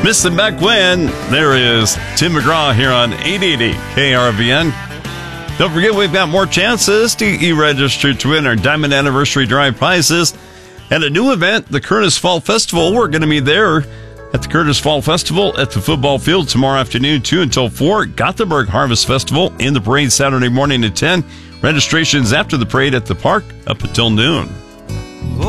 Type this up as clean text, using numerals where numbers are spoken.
Missed them back when. There is Tim McGraw here on 880 KRVN. Don't forget, we've got more chances to e-register to win our Diamond Anniversary Drive prizes. And a new event, the Curtis Fall Festival. We're going to be there at the Curtis Fall Festival at the football field tomorrow afternoon, 2 until 4. Gothenburg Harvest Festival in the parade Saturday morning at 10. Registrations after the parade at the park up until noon.